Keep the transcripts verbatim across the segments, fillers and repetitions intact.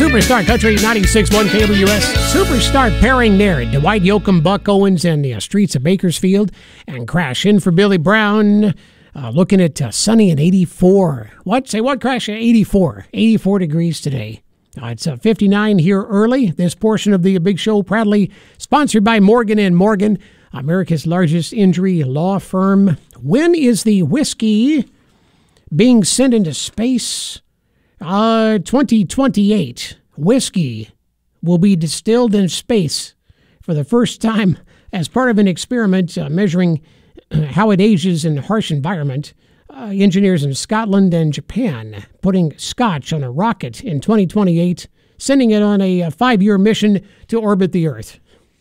Superstar Country ninety-six point one K L U S. Superstar pairing there. Dwight Yoakam, Buck Owens, and the uh, streets of Bakersfield. And Crash in for Billy Brown. Uh, looking at uh, sunny and eighty-four. What? Say what, Crash? eighty-four. eighty-four degrees today. Uh, it's uh, fifty-nine here early. This portion of the Big Show proudly sponsored by Morgan and Morgan, America's largest injury law firm. When is the whiskey being sent into space? Uh, twenty twenty-eight. Whiskey will be distilled in space for the first time as part of an experiment uh, measuring how it ages in a harsh environment. Uh, engineers in Scotland and Japan putting scotch on a rocket in twenty twenty-eight, sending it on a, a five-year mission to orbit the Earth.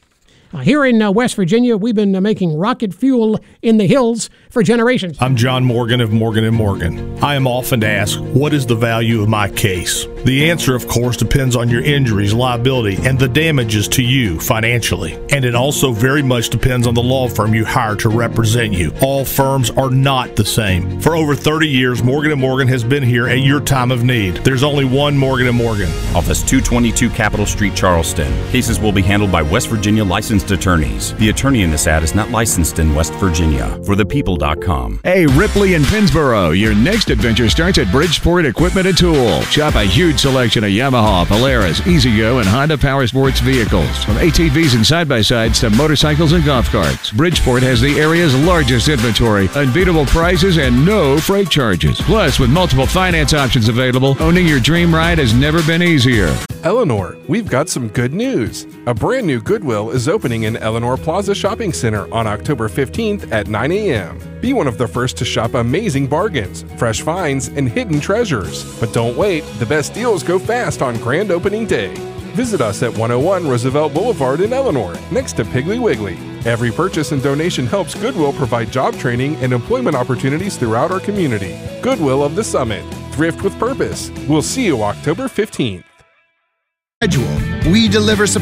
Uh, here in uh, West Virginia, we've been uh, making rocket fuel in the hills for generations. I'm John Morgan of Morgan and Morgan. I am often asked, what is the value of my case? The answer, of course, depends on your injuries, liability, and the damages to you financially. And it also very much depends on the law firm you hire to represent you. All firms are not the same. For over thirty years, Morgan and Morgan has been here at your time of need. There's only one Morgan and Morgan. Office two twenty-two Capitol Street, Charleston. Cases will be handled by West Virginia licensed attorneys. The attorney in this ad is not licensed in West Virginia. For the people dot com. Hey, Ripley in Pennsboro. Your next adventure starts at Bridgeport Equipment and Tool. Shop a huge selection of Yamaha, Polaris, E-Z-Go, and Honda Power Sports vehicles. From A T Vs and side-by-sides to motorcycles and golf carts. Bridgeport has the area's largest inventory, unbeatable prices, and no freight charges. Plus, with multiple finance options available, owning your dream ride has never been easier. Eleanor, we've got some good news. A brand new Goodwill is opening in Eleanor Plaza Shopping Center on October fifteenth at nine a.m. Be one of the first to shop amazing bargains, fresh finds, and hidden treasures. But don't wait, the best deals go fast on grand opening day. Visit us at one oh one Roosevelt Boulevard in Eleanor, next to Piggly Wiggly. Every purchase and donation helps Goodwill provide job training and employment opportunities throughout our community. Goodwill of the Summit. Thrift with purpose. We'll see you October fifteenth. We deliver